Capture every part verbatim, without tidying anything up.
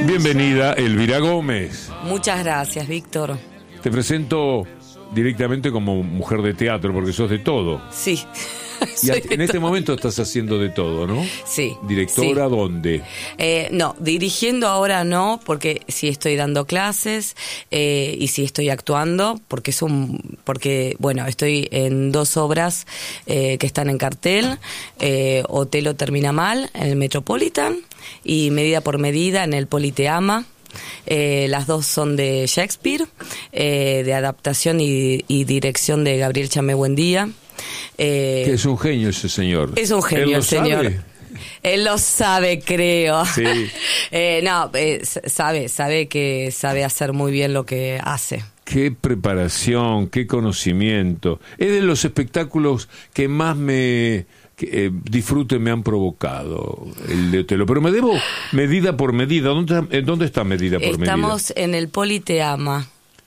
Bienvenida, Elvira Gómez. Muchas gracias, Víctor. Te presento directamente como mujer de teatro, porque sos de todo. Sí. Y en este momento estás haciendo de todo, ¿no? Sí. ¿Directora sí. dónde? Eh, no, dirigiendo ahora no, porque sí estoy dando clases eh, y sí estoy actuando, porque es un, porque bueno, estoy en dos obras eh, que están en cartel, eh, Otelo termina mal en el Metropolitan y Medida por Medida en el Politeama. Eh, las dos son de Shakespeare, eh, de adaptación y, y dirección de Gabriel Chamé Buendía. Eh, que es un genio ese señor. Es un genio el señor. Sabe? Él lo sabe, creo. Sí. eh, no, eh, sabe, sabe que sabe hacer muy bien lo que hace. Qué preparación, qué conocimiento. Es de los espectáculos que más me que, eh, disfrute me han provocado, el de Otelo. Pero me debo Medida por Medida. ¿Dónde, ¿dónde está Medida por Medida? Estamos en el Politeama.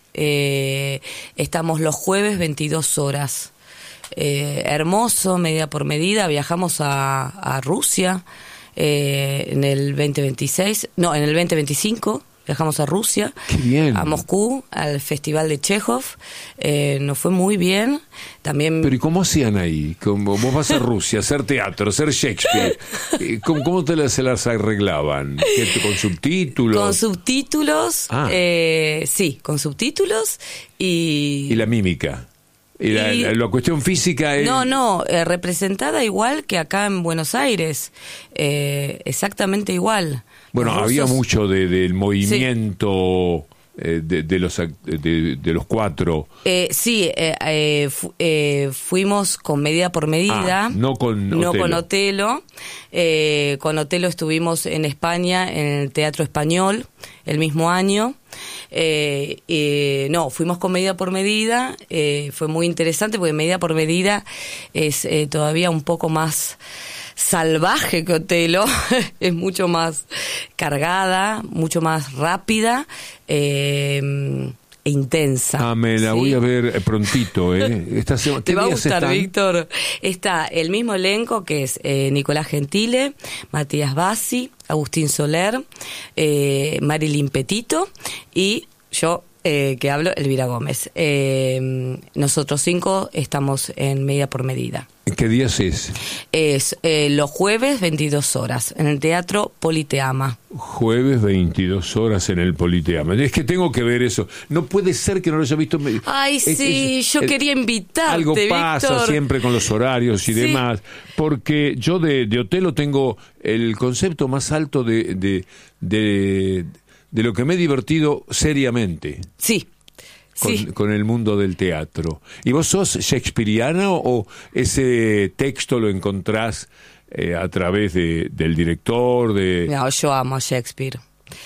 Eh, estamos los jueves veintidós horas. Eh, hermoso, Medida por Medida. Viajamos a, a Rusia eh, en el veinte veintiséis, no, en el veinte veinticinco viajamos a Rusia. Qué bien. A Moscú, al Festival de Chekhov. Eh, nos fue muy bien. También. Pero ¿y cómo hacían ahí? Como vos vas a Rusia, a hacer teatro, a hacer Shakespeare. ¿Cómo, cómo te las, se las arreglaban? ¿Qué, ¿Con subtítulos? Con subtítulos, ah. eh, sí, con subtítulos y... ¿Y la mímica? ¿Y la, y, la, la cuestión física es...? No, no, eh, representada igual que acá en Buenos Aires, eh, exactamente igual. Bueno, los había rusos... mucho de, del movimiento... Sí. Eh, de, de los de, de los cuatro. Eh, sí, eh, eh, fu, eh, fuimos con Medida por Medida. Ah, no con Otelo. No con Otelo. Eh, con Otelo estuvimos en España, en el Teatro Español, el mismo año. Eh, eh, no, fuimos con Medida por Medida. Eh, fue muy interesante porque Medida por Medida es eh, todavía un poco más salvaje que Otelo, es mucho más cargada, mucho más rápida eh, e intensa. Ah, me la ¿sí? voy a ver prontito, ¿eh? Esta semana, Te va a gustar, están? Víctor. Está el mismo elenco que es eh, Nicolás Gentile, Matías Bassi, Agustín Soler, eh, Marilyn Petito y yo, eh, que hablo, Elvira Gómez. Eh, nosotros cinco estamos en Medida por Medida. ¿Qué días es? Es eh, los jueves veintidós horas en el Teatro Politeama. Jueves veintidós horas en el Politeama. Es que tengo que ver eso. No puede ser que no lo haya visto. Ay, es, sí, es, yo es, quería invitarte, algo pasa Víctor. Siempre con los horarios y sí. demás. Porque yo de, de Otelo tengo el concepto más alto de, de, de, de lo que me he divertido seriamente. Sí. Con, sí. con el mundo del teatro. ¿Y vos sos shakespeariana o, o ese texto lo encontrás eh, a través de, del director? De... No, yo amo a Shakespeare.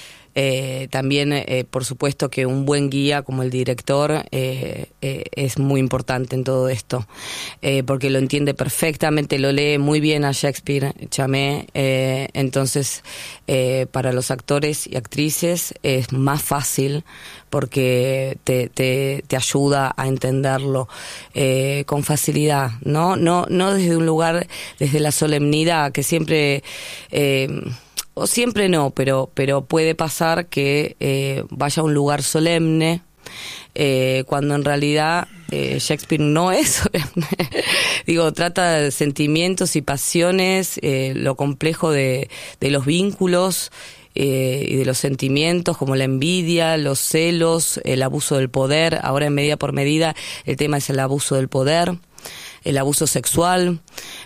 Eh, también, eh, por supuesto, que un buen guía como el director eh, eh, es muy importante en todo esto, eh, porque lo entiende perfectamente, lo lee muy bien a Shakespeare, Chamé, eh, entonces eh, para los actores y actrices es más fácil porque te, te, te ayuda a entenderlo eh, con facilidad, ¿no? No, no desde un lugar, desde la solemnidad, que siempre... Eh, o siempre no, pero pero puede pasar que eh, vaya a un lugar solemne, eh, cuando en realidad eh, Shakespeare no es solemne. Digo, trata de sentimientos y pasiones, eh, lo complejo de, de los vínculos eh, y de los sentimientos, como la envidia, los celos, el abuso del poder. Ahora en Medida por Medida el tema es el abuso del poder, el abuso sexual.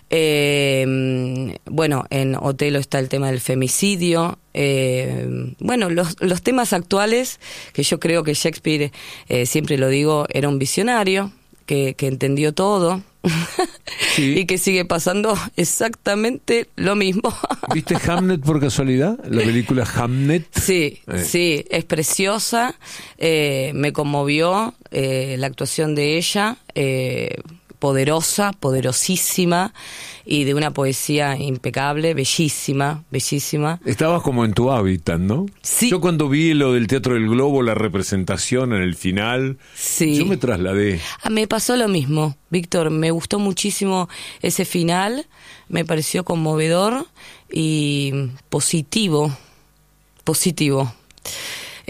Eh, bueno, en Otelo está el tema del femicidio. Eh, bueno, los, los temas actuales, que yo creo que Shakespeare, eh, siempre lo digo, era un visionario, que, que entendió todo. Sí. Y que sigue pasando exactamente lo mismo. ¿Viste Hamnet por casualidad? La película Hamnet. Sí, eh. sí, es preciosa. Eh, me conmovió eh, la actuación de ella. Eh, poderosa, poderosísima y de una poesía impecable, bellísima, bellísima. Estabas como en tu hábitat, ¿no? Sí. Yo cuando vi lo del Teatro del Globo, la representación en el final, sí. yo me trasladé. Ah, me pasó lo mismo, Víctor, me gustó muchísimo ese final, me pareció conmovedor y positivo, positivo.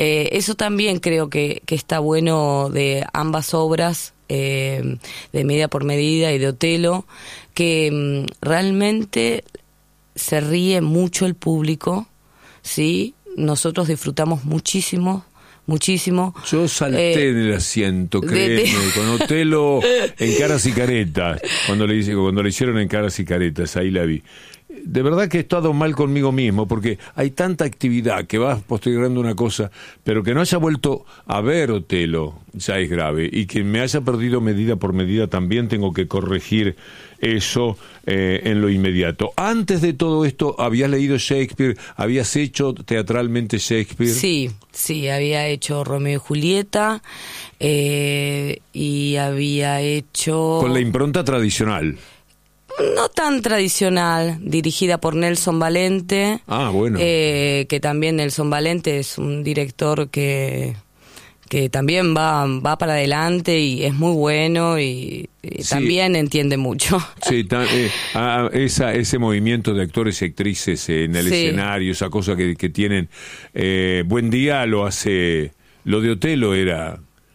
Eh, eso también creo que, que está bueno de ambas obras, eh, de Medida por Medida y de Otelo, que mm, realmente se ríe mucho el público, ¿sí? Nosotros disfrutamos muchísimo, muchísimo. Yo salté eh, en el asiento, créeme, de, de... con Otelo en Caras y Caretas, cuando le, hice, cuando le hicieron en Caras y Caretas, ahí la vi. De verdad que he estado mal conmigo mismo, porque hay tanta actividad que vas postergando una cosa, pero que no haya vuelto a ver Otelo ya es grave, y que me haya perdido Medida por Medida también tengo que corregir eso eh, en lo inmediato. Antes de todo esto, ¿habías leído Shakespeare? ¿Habías hecho teatralmente Shakespeare? Sí, sí, había hecho Romeo y Julieta, eh, y había hecho... Con la impronta tradicional. No tan tradicional, dirigida por Nelson Valente. Ah, bueno. Eh, que también Nelson Valente es un director que, que también va, va para adelante y es muy bueno y, y sí, también entiende mucho. Sí, ta, eh, a, esa, ese movimiento de actores y actrices en el sí. escenario, esa cosa que, que tienen. Eh, Buen Día lo hace... Lo de Otelo era...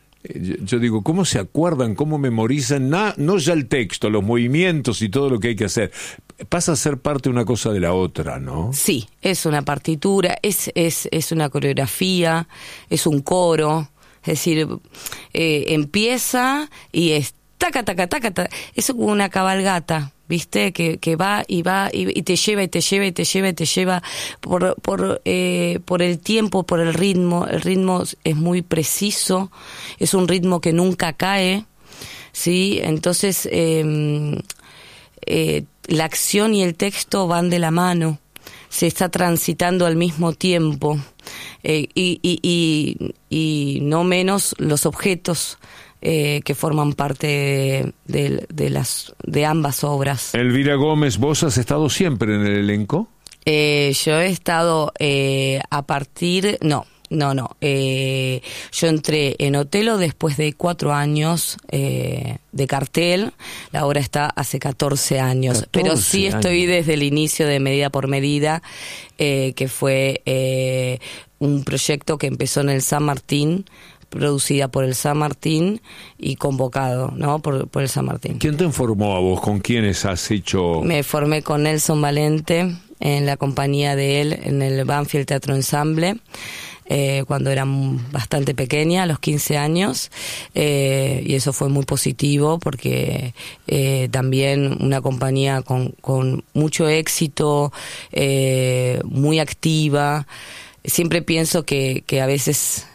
Yo digo, ¿cómo se acuerdan, cómo memorizan? Na, no ya el texto, los movimientos y todo lo que hay que hacer. Pasa a ser parte una cosa de la otra, ¿no? Sí, es una partitura, es, es, es una coreografía, es un coro. Es decir, eh, empieza y es taca, taca, taca, taca. Es como una cabalgata, ¿viste? Que, que va y va y, y te lleva y te lleva y te lleva y te lleva por, por, eh, por el tiempo, por el ritmo. El ritmo es muy preciso, es un ritmo que nunca cae, ¿sí? Entonces, eh, eh, la acción y el texto van de la mano, se está transitando al mismo tiempo, eh, y, y, y, y no menos los objetos Eh, que forman parte de, de, de las de ambas obras. Elvira Gómez, ¿vos has estado siempre en el elenco? Eh, yo he estado eh, a partir... No, no, no. Eh, yo entré en Otelo después de cuatro años eh, de cartel. La obra está hace catorce años. catorce pero sí estoy años. Desde el inicio de Medida por Medida, eh, que fue eh, un proyecto que empezó en el San Martín, producida por el San Martín y convocado, ¿no? Por, por el San Martín. ¿Quién te informó a vos? ¿Con quiénes has hecho...? Me formé con Nelson Valente en la compañía de él en el Banfield Teatro Ensamble, eh, cuando era bastante pequeña, a los quince años, eh, y eso fue muy positivo porque eh, también una compañía con, con mucho éxito, eh, muy activa. Siempre pienso que, que a veces...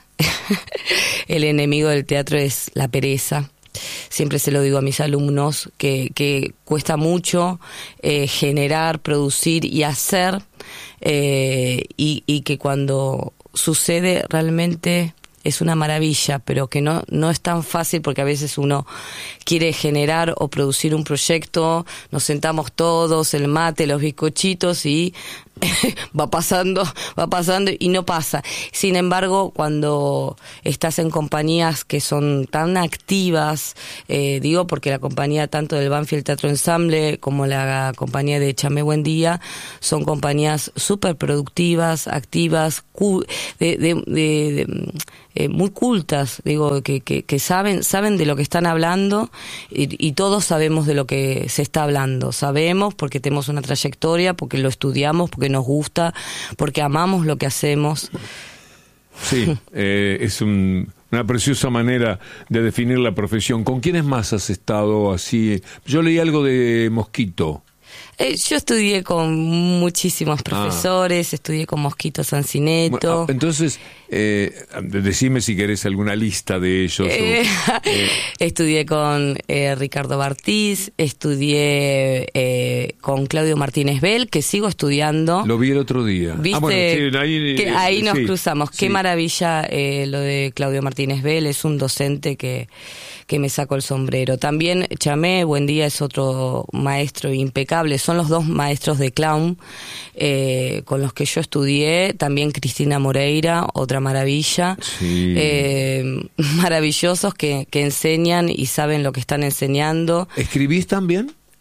el enemigo del teatro es la pereza. Siempre se lo digo a mis alumnos, que, que cuesta mucho eh, generar, producir y hacer, eh, y, y que cuando sucede realmente es una maravilla, pero que no, no es tan fácil porque a veces uno quiere generar o producir un proyecto, nos sentamos todos, el mate, los bizcochitos y va pasando, va pasando y no pasa. Sin embargo, cuando estás en compañías que son tan activas, eh, digo porque la compañía tanto del Banfield Teatro Ensamble como la compañía de Chamé Buen Día son compañías súper productivas, activas, cu- de, de, de, de Eh, muy cultas, digo, que, que, que saben saben de lo que están hablando y, y todos sabemos de lo que se está hablando. Sabemos porque tenemos una trayectoria, porque lo estudiamos, porque nos gusta, porque amamos lo que hacemos. Sí, eh, es un, una preciosa manera de definir la profesión. ¿Con quiénes más has estado así? Yo leí algo de Mosquito. Eh, yo estudié con muchísimos profesores, ah. estudié con Mosquito Sancineto. Bueno, entonces, eh, decime si querés alguna lista de ellos. Eh, o, eh. Estudié con eh, Ricardo Bartiz, estudié eh, con Claudio Martínez Bell, que sigo estudiando. Lo vi el otro día. ¿Viste? Ah, bueno, sí, ahí, que ahí nos sí, cruzamos. Sí. Qué maravilla eh, lo de Claudio Martínez Bell, es un docente que... que me saco el sombrero. También Chamé Buen Día es otro maestro impecable, son los dos maestros de clown eh, con los que yo estudié, también Cristina Moreira, otra maravilla, sí. eh, maravillosos que, que enseñan y saben lo que están enseñando. ¿Escribís también?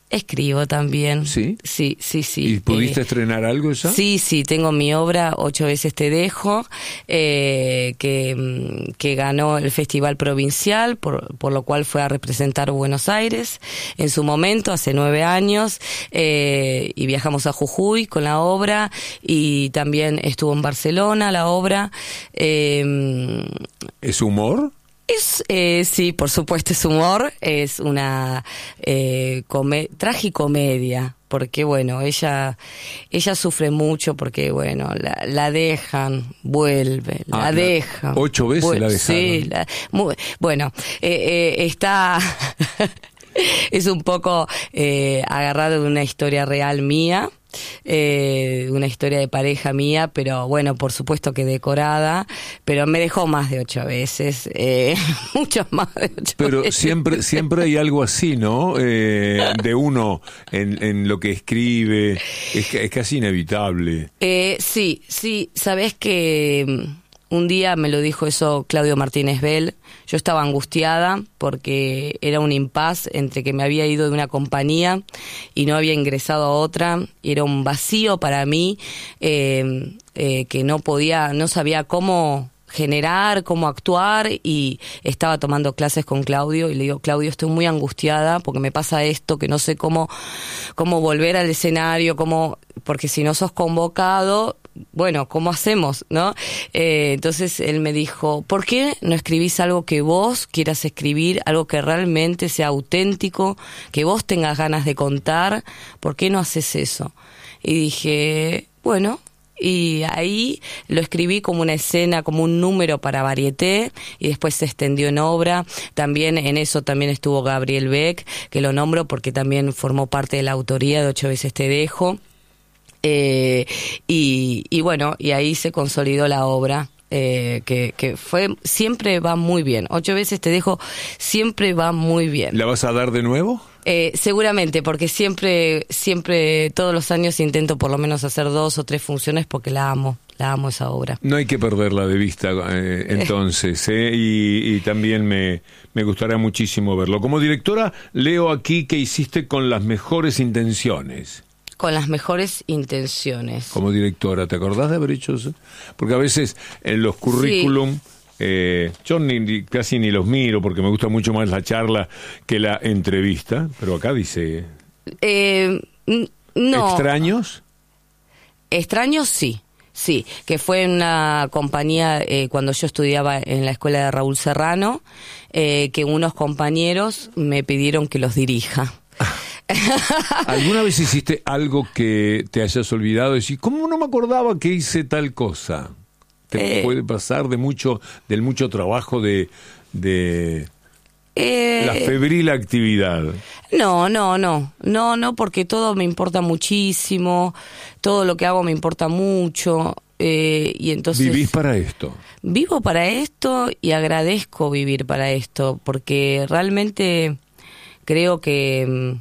Escribo también. ¿Sí? Sí, sí, sí. ¿Y pudiste eh, estrenar algo ya? Sí, sí, tengo mi obra Ocho veces te dejo, eh, que, que ganó el Festival Provincial, por, por lo cual fue a representar Buenos Aires en su momento, hace nueve años, eh, y viajamos a Jujuy con la obra, y también estuvo en Barcelona la obra. Eh, ¿Es humor? Es, eh, sí, por supuesto es humor, es una eh, come- tragicomedia, porque bueno, ella ella sufre mucho porque bueno, la, la dejan, vuelve, la Ah, dejan. La, ocho veces vuelve, la dejaron. Sí, la, muy, bueno, eh, eh, está... es un poco eh, agarrado de una historia real mía, eh, una historia de pareja mía, pero bueno, por supuesto que decorada, pero me dejó más de ocho veces, eh, mucho más de ocho pero veces. siempre siempre hay algo así, ¿no? Eh, de uno en, en lo que escribe, es, es casi inevitable. Eh, sí, sí, sabés que un día me lo dijo eso Claudio Martínez Bell. Yo estaba angustiada porque era un impas entre que me había ido de una compañía y no había ingresado a otra, y era un vacío para mí, eh, eh, que no podía, no sabía cómo generar, cómo actuar, y estaba tomando clases con Claudio y le digo, Claudio, estoy muy angustiada porque me pasa esto, que no sé cómo, cómo volver al escenario, cómo, porque si no sos convocado, bueno, ¿cómo hacemos, no? Eh, entonces él me dijo, ¿por qué no escribís algo que vos quieras escribir, algo que realmente sea auténtico, que vos tengas ganas de contar? ¿Por qué no haces eso? Y dije, bueno, y ahí lo escribí como una escena, como un número para Varieté, y después se extendió en obra. También en eso también estuvo Gabriel Beck, que lo nombro porque también formó parte de la autoría de Ocho veces te dejo. Eh, y, y bueno, y ahí se consolidó la obra, eh, que, que fue, siempre va muy bien. Ocho veces te dejo, siempre va muy bien. ¿La vas a dar de nuevo? Eh, seguramente, porque siempre, siempre, todos los años intento por lo menos hacer dos o tres funciones porque la amo, la amo esa obra. No hay que perderla de vista, eh, entonces, ¿eh? y, y también me, me gustará muchísimo verlo. Como directora, leo aquí que hiciste con las mejores intenciones. Con las mejores intenciones. Como directora, ¿te acordás de haber hecho eso? Porque a veces en los currículum, sí. eh, yo ni, ni, casi ni los miro porque me gusta mucho más la charla que la entrevista, pero acá dice... Eh, no. ¿Extraños? Extraños, sí. Sí, que fue en una compañía eh, cuando yo estudiaba en la escuela de Raúl Serrano, eh, que unos compañeros me pidieron que los dirija. ¿Alguna vez hiciste algo que te hayas olvidado? Y decís, ¿cómo no me acordaba que hice tal cosa? ¿Te eh, puede pasar de mucho, del mucho trabajo de, de eh, la febril actividad? No, no, no, no, no, porque todo me importa muchísimo, todo lo que hago me importa mucho, eh, y entonces... ¿Vivís para esto? Vivo para esto y agradezco vivir para esto, porque realmente creo que...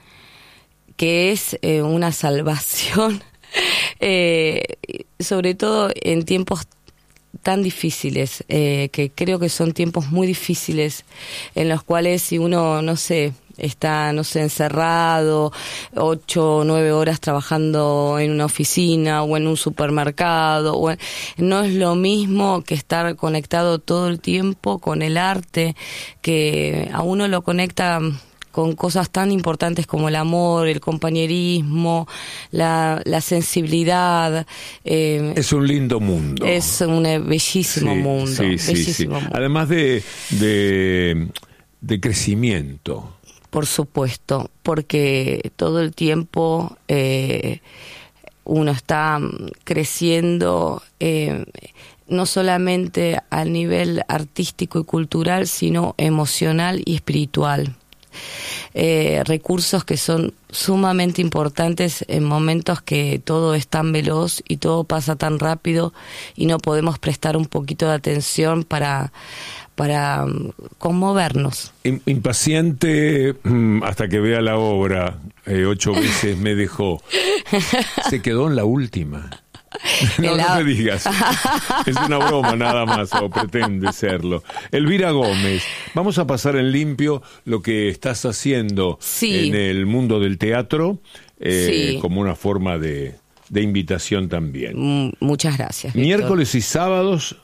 que es eh, una salvación, eh, sobre todo en tiempos tan difíciles, eh, que creo que son tiempos muy difíciles, en los cuales si uno, no sé, está, no sé, encerrado, ocho o nueve horas trabajando en una oficina o en un supermercado, o en, no es lo mismo que estar conectado todo el tiempo con el arte, que a uno lo conecta con cosas tan importantes como el amor, el compañerismo, la, la sensibilidad. Eh, es un lindo mundo. Es un bellísimo sí, mundo. Sí, sí, bellísimo sí. mundo. Además de, de, de crecimiento. Por supuesto, porque todo el tiempo eh, uno está creciendo, eh, no solamente a nivel artístico y cultural, sino emocional y espiritual. Eh, recursos que son sumamente importantes en momentos que todo es tan veloz y todo pasa tan rápido y no podemos prestar un poquito de atención para, para um, conmovernos. Impaciente hasta que vea la obra, eh, ocho veces me dejó. Se quedó en la última. No, la... no me digas. Es una broma nada más, o pretende serlo. Elvira Gómez, vamos a pasar en limpio lo que estás haciendo sí. en el mundo del teatro, eh, sí. como una forma de, de invitación también. M- muchas gracias, Víctor. Miércoles y sábados.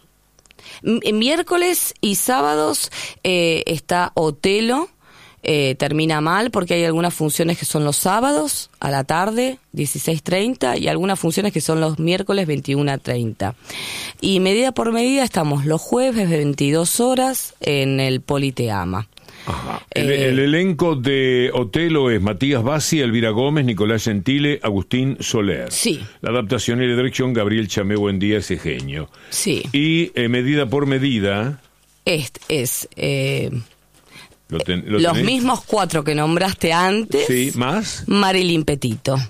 M- miércoles y sábados eh, está Otelo. Eh, termina mal porque hay algunas funciones que son los sábados a la tarde, dieciséis treinta, y algunas funciones que son los miércoles, veintiuno treinta. Y medida por medida estamos los jueves, veintidós horas, en el Politeama. Ajá. El, Eh, el elenco de Otelo es Matías Bassi, Elvira Gómez, Nicolás Gentile, Agustín Soler. Sí. La adaptación y la dirección, Gabriel Chamé Buendía, ese genio. Sí. Y eh, medida por medida... Este es... Eh, ¿Lo ten, lo los tenés? mismos cuatro que nombraste antes. Sí, ¿más? Marilyn Petito.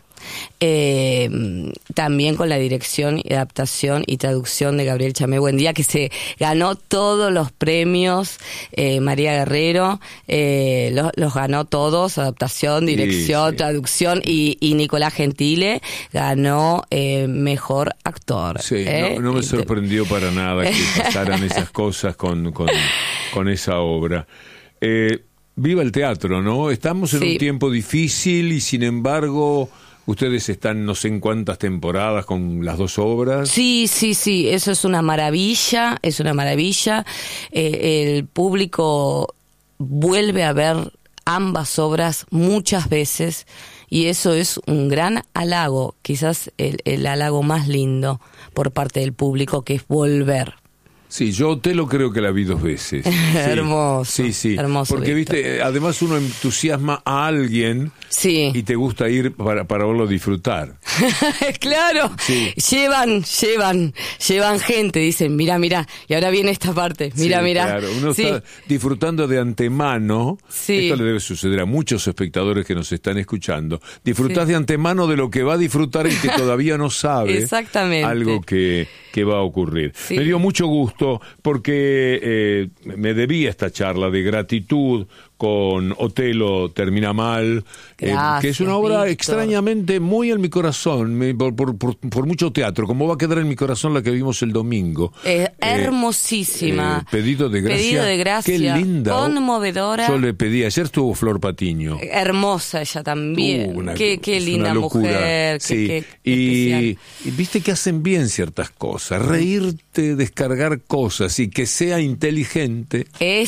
Eh, también con la dirección, adaptación y traducción de Gabriel Chamé Buendía, que se ganó todos los premios. eh, María Guerrero eh, los, los ganó todos, adaptación, dirección, sí, sí. traducción, y, y Nicolás Gentile ganó eh, mejor actor. Sí, ¿eh? no, no me Y te- sorprendió para nada que pasaran esas cosas con, con, con esa obra. Eh, viva el teatro, ¿no? Estamos en Sí. un tiempo difícil y sin embargo ustedes están no sé en cuántas temporadas con las dos obras. Sí, sí, sí, eso es una maravilla, es una maravilla. Eh, el público vuelve a ver ambas obras muchas veces y eso es un gran halago, quizás el, el halago más lindo por parte del público, que es volver. Sí, yo Otelo creo que la vi dos veces. Sí. Hermoso, Sí, sí. hermoso, Porque, Víctor. viste, además uno entusiasma a alguien Sí. y te gusta ir para, para verlo disfrutar. Claro, Sí. llevan, llevan, llevan gente, dicen, mira, mira, y ahora viene esta parte, mira, Sí, mira. Claro, uno Sí. está disfrutando de antemano. Sí. Esto le debe suceder a muchos espectadores que nos están escuchando. Disfrutás Sí. de antemano de lo que va a disfrutar y que todavía no sabe. Exactamente. Algo que, que va a ocurrir. Sí. Me dio mucho gusto porque eh, me debía esta charla de gratitud con Otelo Termina Mal, eh, Gracias, que es una obra Víctor. extrañamente muy en mi corazón, me- por, por, por, por mucho teatro, como va a quedar en mi corazón la que vimos el domingo. Eh, Eh, hermosísima. eh, pedido de gracia. Pedido de gracia. Qué linda. Conmovedora. Yo le pedí, ayer estuvo Flor Patiño. Hermosa ella también. Uh, una- qué qué es linda una locura. mujer. Sí. Qué, qué y, especial. y viste que hacen bien ciertas cosas. Reírte, descargar cosas y que sea inteligente.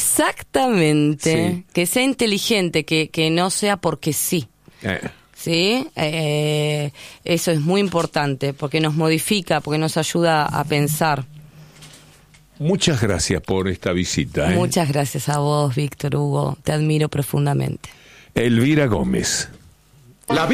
Exactamente. Sí. Que sea inteligente, que, que no sea porque sí. Eh, ¿Sí? Eh, eso es muy importante porque nos modifica, porque nos ayuda a pensar. muchas gracias por esta visita. ¿eh? Muchas gracias a vos, Víctor Hugo. Te admiro profundamente. Elvira Gómez.